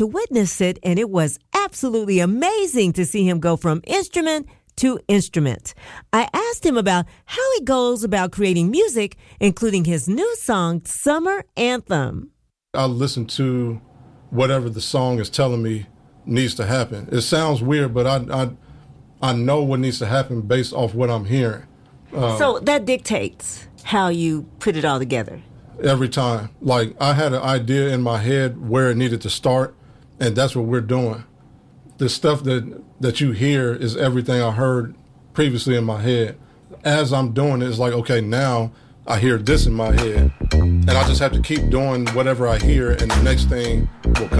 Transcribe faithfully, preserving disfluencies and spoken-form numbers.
to witness it, and it was absolutely amazing to see him go from instrument to instrument. I asked him about how he goes about creating music, including his new song, Summer Anthem. I listen to whatever the song is telling me needs to happen. It sounds weird, but I I, I know what needs to happen based off what I'm hearing. Um, so that dictates how you put it all together. Every time. Like, I had an idea in my head where it needed to start, and that's what we're doing. The stuff that, that you hear is everything I heard previously in my head. As I'm doing it, it's like, okay, now I hear this in my head, and I just have to keep doing whatever I hear, and the next thing will come.